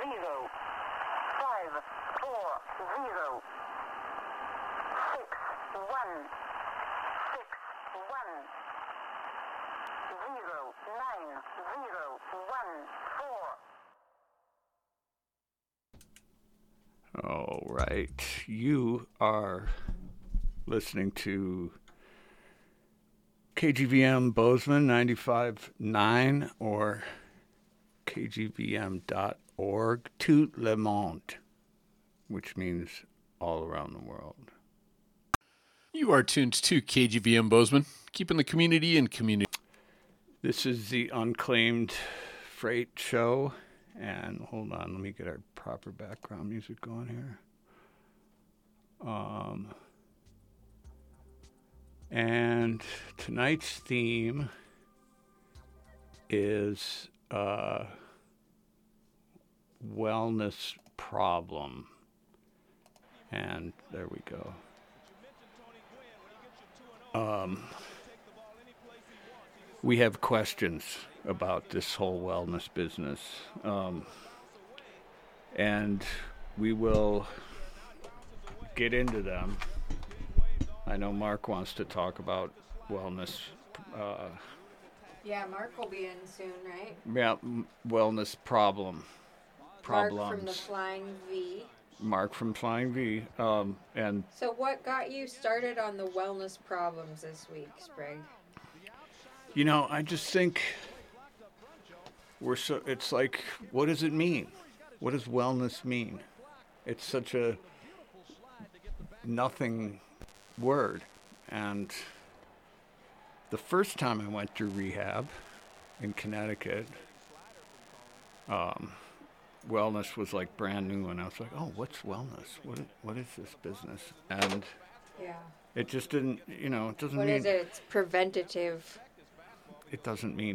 All right, you are listening to KGVM Bozeman 95.9 or kgvm.org, tout le monde, which means all around the world. You are tuned to KGVM Bozeman, keeping the community in community. This is the Unclaimed Freight Show, and hold on, let me get our proper background music going here. And tonight's theme is wellness problem. And there we go. We have questions about this whole wellness business. And we will get into them. I know Mark wants to talk about wellness. Yeah, Mark will be in soon, right? Yeah, wellness problems. Mark from the Flying V. Mark from Flying V. And so what got you started on the wellness problems this week, Sprague? You know, I just think it's like, what does it mean? What does wellness mean? It's such a nothing word. And the first time I went to rehab in Connecticut, wellness was like brand new, and I was like, oh, what's wellness? What is this business? And it just didn't, it doesn't mean... What is it? It's preventative. It doesn't mean